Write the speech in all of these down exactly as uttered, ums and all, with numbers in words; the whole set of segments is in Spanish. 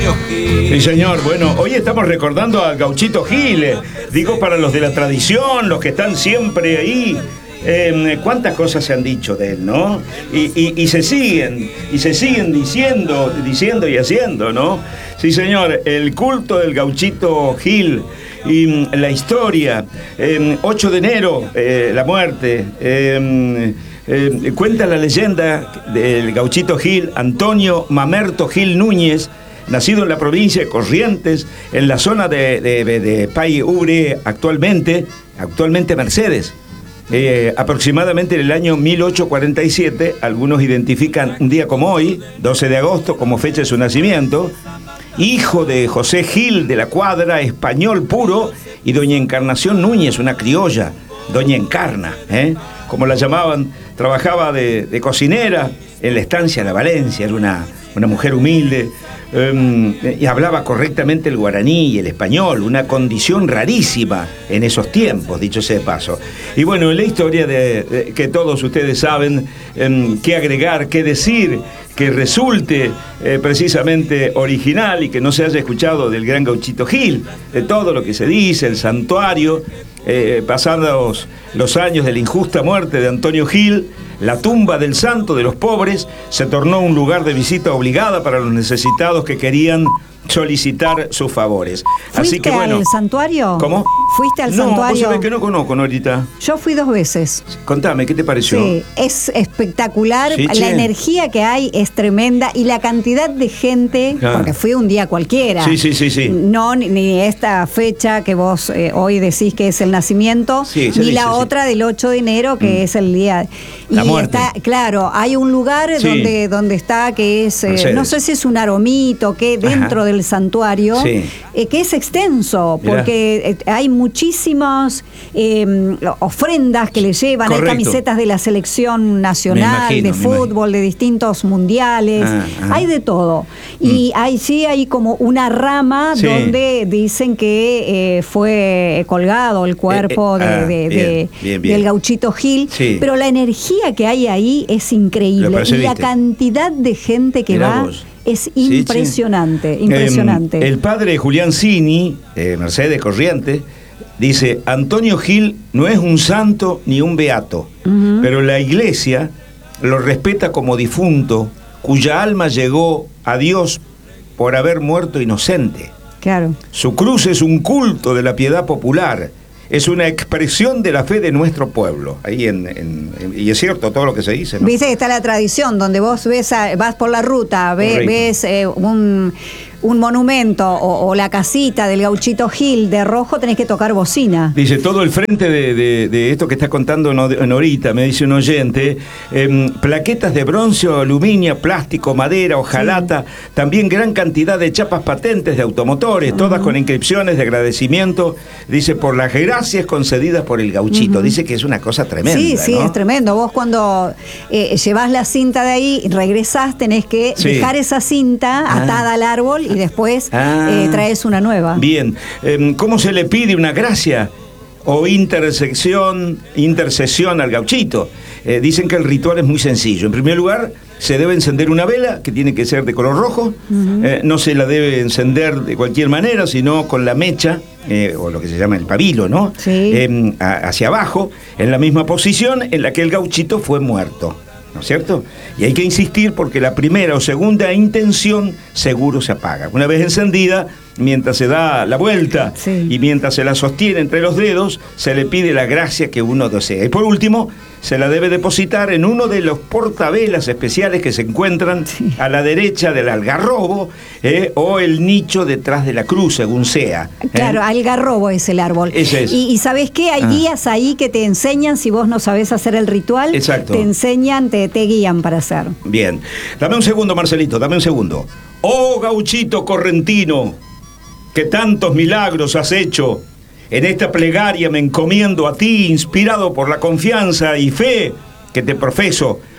Antonio Gil. Sí, señor. Bueno, hoy estamos recordando al Gauchito Gil. eh, Digo, para los de la tradición, los que están siempre ahí. Eh, cuántas cosas se han dicho de él, ¿no? Y, y, y se siguen, y se siguen diciendo, diciendo y haciendo, ¿no? Sí, señor, el culto del Gauchito Gil y mm, la historia. Eh, ocho de enero, eh, la muerte. Eh, eh, cuenta la leyenda del Gauchito Gil, Antonio Mamerto Gil Núñez, nacido en la provincia de Corrientes, en la zona de, de, de, de Pay Ubre, actualmente, actualmente Mercedes. Eh, aproximadamente en el año mil ochocientos cuarenta y siete, algunos identifican un día como hoy, doce de agosto, como fecha de su nacimiento, hijo de José Gil de la Cuadra, español puro, y doña Encarnación Núñez, una criolla, doña Encarna, ¿eh? como la llamaban. Trabajaba de, de cocinera en la estancia de Valencia, era una, una mujer humilde, um, y hablaba correctamente el guaraní y el español, una condición rarísima en esos tiempos, dicho sea de paso. Y bueno, en la historia de, de, que todos ustedes saben, um, qué agregar, qué decir, que resulte eh, precisamente original y que no se haya escuchado del gran Gauchito Gil, de todo lo que se dice, el santuario. Eh, pasados los años de la injusta muerte de Antonio Gil, la tumba del santo de los pobres se tornó un lugar de visita obligada para los necesitados que querían solicitar sus favores. ¿Fuiste Así que bueno. al santuario? ¿Cómo? ¿Fuiste al no, santuario? Vos sabés que no conozco, Norita. Yo fui dos veces. Contame, ¿qué te pareció? Sí, es espectacular. Sí, la che. energía que hay es tremenda y la cantidad de gente, Ah. porque fui un día cualquiera. Sí, sí, sí, sí. No, ni, ni esta fecha que vos eh, hoy decís que es el nacimiento, Sí, se ni dice, la sí. otra del ocho de enero que Mm. es el día. La y muerte. está, claro, hay un lugar Sí. donde, donde está que es, eh, Mercedes. no sé si es un aromito, que dentro Ajá. del santuario, Sí. eh, que es extenso, Mirá. porque eh, hay muchísimas eh, ofrendas que le llevan, Correcto. hay camisetas de la selección nacional, Me imagino, de me imagino. fútbol, de distintos mundiales, Ah, ah. hay de todo. Y Mm. ahí sí hay como una rama Sí. donde dicen que eh, fue colgado el cuerpo Eh, eh, de, ah, de- bien, de- bien, bien. del Gauchito Gil, Sí. pero la energía que hay ahí es Lo increíble y percibiste. la cantidad de gente que Mirá va vos. es Sí, sí. impresionante, impresionante. Eh, el padre Julián Cini, eh, Mercedes Corrientes, dice: Antonio Gil no es un santo ni un beato, Ujú. pero la iglesia lo respeta como difunto, cuya alma llegó a Dios por haber muerto inocente. Claro. Su cruz es un culto de la piedad popular, es una expresión de la fe de nuestro pueblo. Ahí en, en- en- y es cierto todo lo que se dice, ¿no? Viste que está la tradición donde vos ves a- vas por la ruta, ve- Correcto. ves eh, un, un monumento o, o la casita del Gauchito Gil de rojo, tenés que tocar bocina. Dice, todo el frente de, de- de esto que está contando No- Norita, me dice un oyente, em, plaquetas de bronce o aluminio, plástico, madera, hojalata, también gran cantidad de chapas patentes de automotores, todas con inscripciones de agradecimiento, dice, por las gracias concedidas por el Gauchito. Dice que es una cosa tremenda, Sí, sí, ¿no? es tremendo. Vos cuando eh, llevas la cinta de ahí, regresás, tenés que Sí. dejar esa cinta Ah. atada al árbol y después Ah. eh, traes una nueva. Bien, em, ¿cómo se le pide una gracia o intersección, intercesión al Gauchito? Eh, dicen que el ritual es muy sencillo. En primer lugar, se debe encender una vela, que tiene que ser de color rojo. Eh, no se la debe encender de cualquier manera, sino con la mecha, eh, o lo que se llama el pabilo, ¿no? Sí. Em, a- hacia abajo, en la misma posición en la que el Gauchito fue muerto. ¿No es cierto? Y hay que insistir porque la primera o segunda intención seguro se apaga. Una vez encendida, mientras se da la vuelta Sí. y mientras se la sostiene entre los dedos, se le pide la gracia que uno desea. Y por último, se la debe depositar en uno de los portavelas especiales que se encuentran a la derecha del algarrobo, eh, o el nicho detrás de la cruz, según sea. ¿eh? Claro, algarrobo es el árbol. Ese es. Y, y ¿sabés qué? Hay Ah. guías ahí que te enseñan, si vos no sabés hacer el ritual, Exacto. te enseñan, te, te guían para hacer. Bien. Dame un segundo, Marcelito, dame un segundo. Oh, Gauchito correntino, que tantos milagros has hecho. En esta plegaria me encomiendo a ti, inspirado por la confianza y fe que te profeso,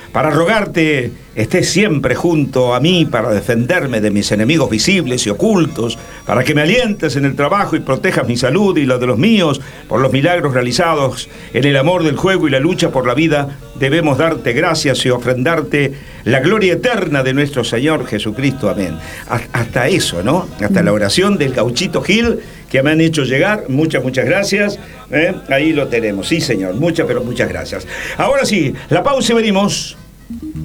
para rogarte estés siempre junto a mí para defenderme de mis enemigos visibles y ocultos, para que me alientes en el trabajo y protejas mi salud y la de los míos por los milagros realizados en el amor del juego y la lucha por la vida. Debemos darte gracias y ofrendarte la gloria eterna de nuestro Señor Jesucristo. Amén. Hasta eso, ¿no? Hasta la oración del Gauchito Gil que me han hecho llegar. Muchas, muchas gracias. ¿Eh? Ahí lo tenemos. Sí, señor. Muchas, pero muchas gracias. Ahora sí, la pausa y venimos.